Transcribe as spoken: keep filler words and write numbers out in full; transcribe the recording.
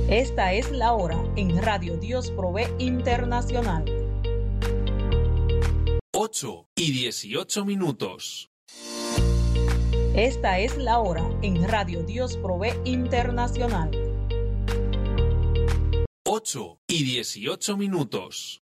Esta es la hora en Radio Dios Provee Internacional. ocho y dieciocho minutos. Esta es la hora en Radio Dios Provee Internacional. ocho y dieciocho minutos.